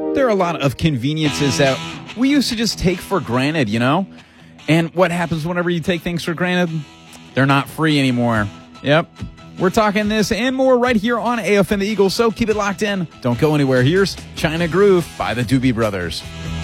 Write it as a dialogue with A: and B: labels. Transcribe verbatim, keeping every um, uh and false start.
A: There are a lot of conveniences that we used to just take for granted, you know? And what happens whenever you take things for granted? They're not free anymore. Yep. We're talking this and more right here on A F M The Eagle, so keep it locked in. Don't go anywhere. Here's China Groove by the Doobie Brothers.